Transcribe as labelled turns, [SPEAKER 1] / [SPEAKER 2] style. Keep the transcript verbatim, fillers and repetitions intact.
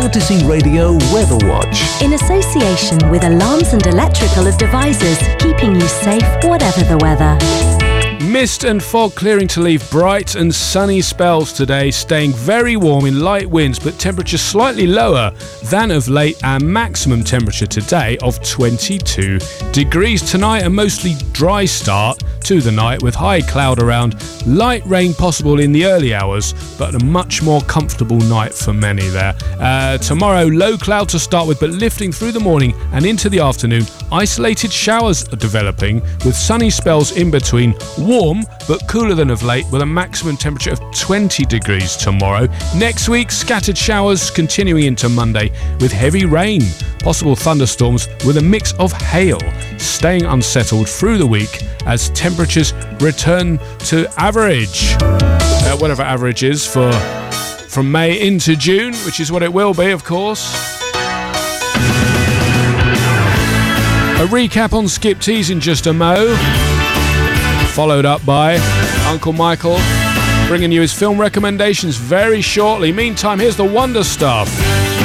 [SPEAKER 1] Odyssey Radio Weather Watch.
[SPEAKER 2] In association with Alarms and Electrical Devices, keeping you safe whatever the weather.
[SPEAKER 3] Mist and fog clearing to leave bright and sunny spells today, staying very warm in light winds, but temperatures slightly lower than of late, and maximum temperature today of twenty-two degrees. Tonight, a mostly dry start to the night with high cloud around, light rain possible in the early hours, but a much more comfortable night for many there. Uh, tomorrow, low cloud to start with, but lifting through the morning and into the afternoon. Isolated showers are developing with sunny spells in between. Warm but cooler than of late, with a maximum temperature of twenty degrees tomorrow. Next week, scattered showers continuing into Monday with heavy rain, possible thunderstorms with a mix of hail, staying unsettled through the week as temperatures return to average. Uh, whatever average is for from May into June, which is what it will be, of course. A recap on Skip Teas in just a mo, followed up by Uncle Michael bringing you his film recommendations very shortly. Meantime, here's the Wonder Stuff.